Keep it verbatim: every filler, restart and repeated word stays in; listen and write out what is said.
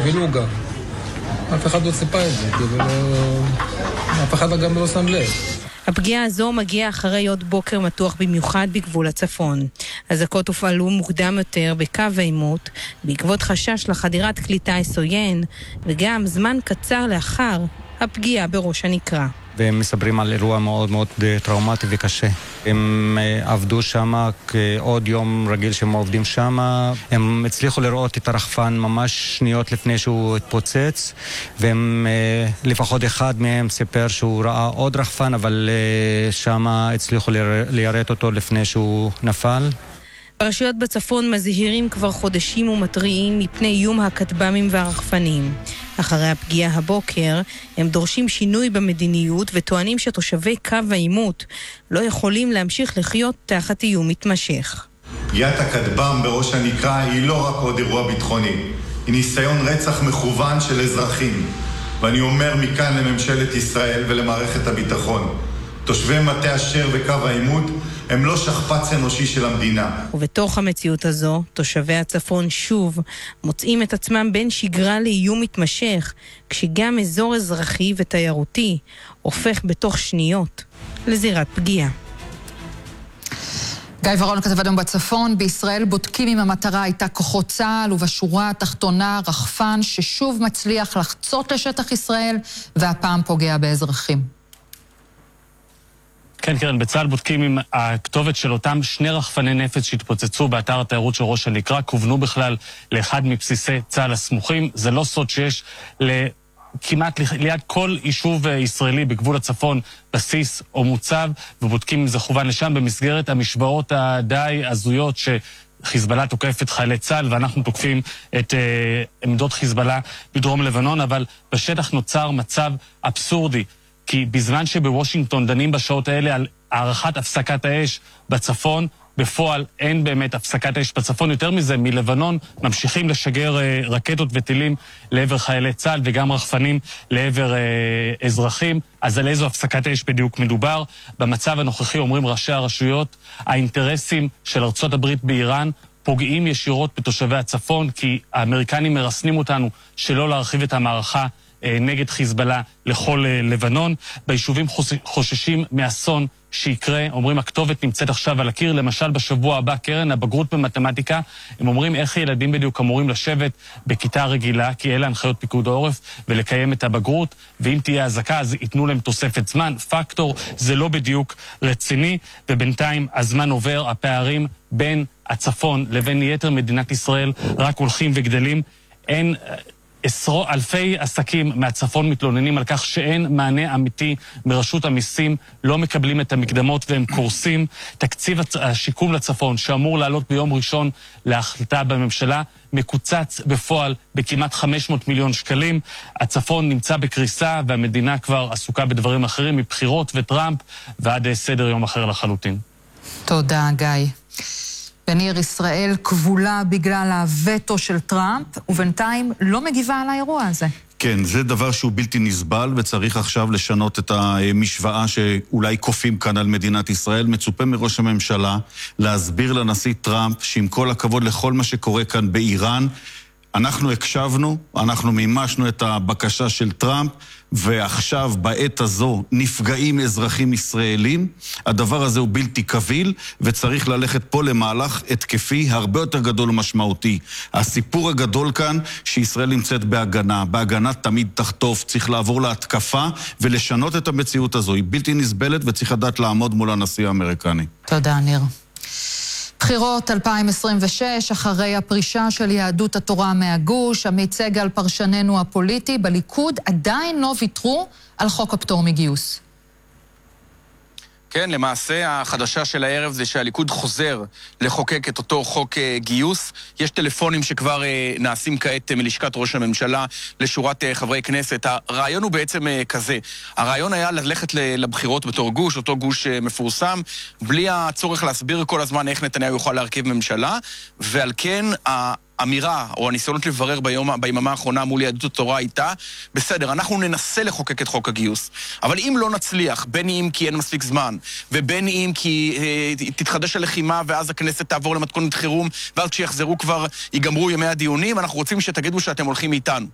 בלוגה. אף אחד לא ציפה את זה, כאילו, אף אחד גם לא שם לב. הפגיעה הזו מגיעה אחרי עוד בוקר מתוח במיוחד בגבול הצפון. אזעקות הופעלו מוקדם יותר בקו העימות, בעקבות חשש לחדירת כלי טיס עוין, וגם זמן קצר לאחר הפגיעה בראש הנקרה. והם מספרים על אירוע מאוד מאוד טראומטי וקשה. הם עבדו שם כעוד יום רגיל שהם עובדים שם. הם הצליחו לראות את הרחפן ממש שניות לפני שהוא התפוצץ, והם, לפחות אחד מהם סיפר שהוא ראה עוד רחפן, אבל שם הצליחו ליירט אותו לפני שהוא נפל. הרשויות בצפון מזהירים כבר חודשים ומתריעים מפני איום הכטב"מים והרחפנים. אחרי הפגיעה הבוקר, הם דורשים שינוי במדיניות וטוענים שתושבי קו העימות לא יכולים להמשיך לחיות תחת איום מתמשך. פגיעת הכטב"ם בראש הנקרה היא לא רק עוד אירוע ביטחוני, היא ניסיון רצח מכוון של אזרחים. ואני אומר מכאן לממשלת ישראל ולמערכת הביטחון, תושבי מטה אשר וקו העימות הם לא שכפ"ץ אנושי של המדינה. ובתוך המציאות הזו, תושבי הצפון שוב מוצאים את עצמם בין שגרה לאיום מתמשך, כשגם אזור אזרחי ותיירותי הופך בתוך שניות לזירת פגיעה. גיא ורון כתב אדום בצפון, בישראל בודקים אם המטרה הייתה כוחות צה"ל, ובשורה התחתונה רחפן ששוב מצליח לחצות לשטח ישראל, והפעם פוגע באזרחים. כן, קרן, בצה"ל בודקים עם הכתובת של אותם שני רחפני נפץ שהתפוצצו באתר התיירות של ראש הנקרה, כוונו בכלל לאחד מבסיסי צה"ל הסמוכים. זה לא סוד שיש כמעט ליד כל יישוב ישראלי בגבול הצפון בסיס או מוצב, ובודקים אם זה כוון לשם במסגרת המשוואות הדי הזויות שחיזבאללה תוקף את חיילי צה"ל, ואנחנו תוקפים את uh, עמדות חיזבאללה בדרום לבנון, אבל בשטח נוצר מצב אבסורדי. כי בזמן שבוושינגטון דנים בשעות האלה על הערכת הפסקת האש בצפון, בפועל אין באמת הפסקת האש בצפון. יותר מזה, מלבנון ממשיכים לשגר אה, רקטות וטילים לעבר חיילי צה"ל, וגם רחפנים לעבר אה, אזרחים. אז על איזו הפסקת האש בדיוק מדובר? במצב הנוכחי אומרים ראשי הרשויות, האינטרסים של ארצות הברית באיראן פוגעים ישירות בתושבי הצפון, כי האמריקנים מרסנים אותנו שלא להרחיב את המערכה נגד חיזבאללה לכל לבנון. ביישובים חוששים מאסון שיקרה, אומרים הכתובת נמצאת עכשיו על הקיר. למשל בשבוע הבא, קרן, הבגרות במתמטיקה, הם אומרים איך ילדים בדיוק אמורים לשבת בכיתה רגילה, כי אלה הנחיות פיקוד העורף, ולקיים את הבגרות, ואם תהיה הזקה אז ייתנו להם תוספת זמן, פקטור. זה לא בדיוק רציני, ובינתיים הזמן עובר, הפערים בין הצפון לבין יתר מדינת ישראל רק הולכים וגדלים. אין עשרות אלפי עסקים מהצפון מתלוננים על כך שאין מענה אמיתי מרשות המיסים, לא מקבלים את המקדמות והם קורסים. תקציב השיקום לצפון שאמור לעלות ביום ראשון להחלטה בממשלה מקוצץ בפועל בכמעט חמש מאות מיליון שקלים. הצפון נמצא בקריסה והמדינה כבר עסוקה בדברים אחרים, מבחירות וטראמפ ועד סדר יום אחר לחלוטין. תודה גיא. בניר, ישראל כבולה בגלל הווטו של טראמפ, ובינתיים לא מגיבה על האירוע הזה. כן, זה דבר שהוא בלתי נסבל, וצריך עכשיו לשנות את המשוואה שאולי קופים כאן על מדינת ישראל. מצופה מראש הממשלה להסביר לנשיא טראמפ שעם כל הכבוד לכל מה שקורה כאן באיראן, אנחנו הקשבנו, אנחנו מימשנו את הבקשה של טראמפ, ועכשיו בעת הזו נפגעים אזרחים ישראלים. הדבר הזה הוא בלתי קביל, וצריך ללכת פה למהלך התקפי הרבה יותר גדול ומשמעותי. הסיפור הגדול כאן שישראל נמצאת בהגנה, בהגנה תמיד תחטוף, צריך לעבור להתקפה ולשנות את המציאות הזו. היא בלתי נסבלת וצריך לדעת לעמוד מול הנשיא האמריקני. תודה ניר. בחירות אלפיים עשרים ושש, אחרי הפרישה של יהדות התורה מהגוש, עמית סגל פרשננו הפוליטי, בליכוד עדיין לא ויתרו על חוק הפטור מגיוס. כן, למעשה החדשה של הערב זה שהליכוד חוזר לחוקק את אותו חוק גיוס. יש טלפונים שכבר נעשים כעת מלשכת ראש הממשלה לשורת חברי כנסת. הרעיון הוא בעצם כזה. הרעיון היה ללכת לבחירות בתור גוש, אותו גוש מפורסם, בלי הצורך להסביר כל הזמן איך נתניהו יוכל להרכיב ממשלה, ועל כן אמירה, או הניסיונות לברר ביום, ביממה האחרונה מול יהדות התורה הייתה, בסדר, אנחנו ננסה לחוקק את חוק הגיוס, אבל אם לא נצליח, בין אם כי אין מספיק זמן, ובין אם כי אה, תתחדש הלחימה, ואז הכנסת תעבור למתכונת חירום, ואז כשיחזרו כבר, ייגמרו ימי הדיונים, אנחנו רוצים שתגידו שאתם הולכים איתנו.